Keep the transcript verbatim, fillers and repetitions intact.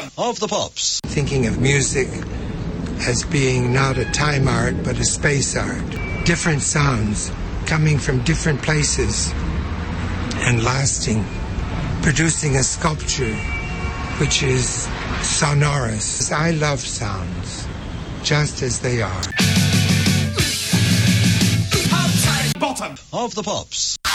of the Pops. Thinking of music as being not a time art but a space art. Different sounds coming from different places and lasting, producing a sculpture which is sonorous. I love sounds just as they are. Bottom of the Pops.